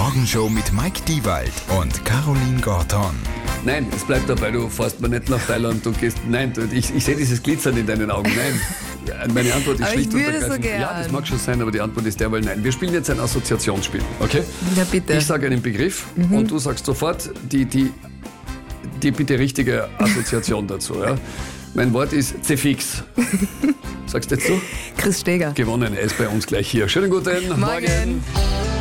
Morgenshow mit Mike Diewald und Caroline Gorton. Nein, es bleibt dabei, du fährst mir nicht nach Thailand, du gehst, nein, ich sehe dieses Glitzern in deinen Augen, nein. Meine Antwort ist Aber schlicht ich und würde ergreifend. so gern. Ja, das mag schon sein, aber die Antwort ist derweil nein. Wir spielen jetzt ein Assoziationsspiel, okay? Ja, bitte. Ich sage einen Begriff und du sagst sofort die bitte richtige Assoziation dazu. Ja? Mein Wort ist Zefix. Sagst du jetzt so? Chris Steger. Gewonnen, er ist bei uns gleich hier. Schönen guten Morgen.